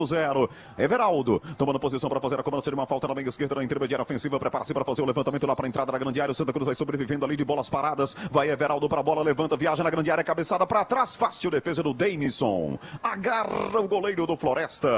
0. Everaldo tomando posição para fazer a cobrança de uma falta na meia esquerda na intermediária ofensiva. Prepara-se para fazer o levantamento lá para a entrada da grande área. O Santa Cruz vai sobrevivendo ali de bolas paradas. Vai Everaldo para a bola, levanta, viaja na grande área, cabeçada para trás. Fácil defesa do Deimison. Agarra o goleiro do Floresta.